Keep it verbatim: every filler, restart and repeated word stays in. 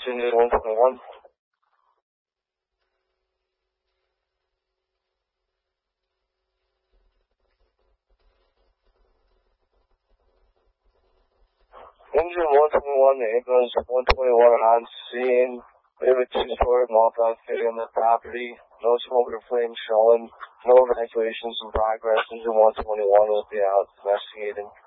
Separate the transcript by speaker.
Speaker 1: Engine one twenty-one. Engine one twenty-one, the ambulance one twenty-one on scene. We have a two-story multi-fitting on the property. No smoke or flame showing. No evacuations in progress. Engine one twenty-one will be out investigating.